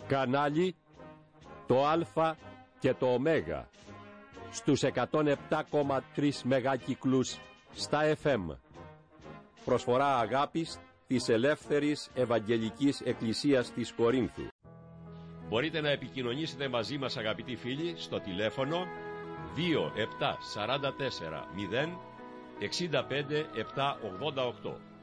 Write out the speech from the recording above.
Κανάλι το Α και το Ω στους 107,3 μεγάκυκλους στα FM. Προσφορά αγάπης της Ελεύθερης Ευαγγελικής Εκκλησίας της Κορίνθου. Μπορείτε να επικοινωνήσετε μαζί μας, αγαπητοί φίλοι, στο τηλέφωνο 2744 0 65 788.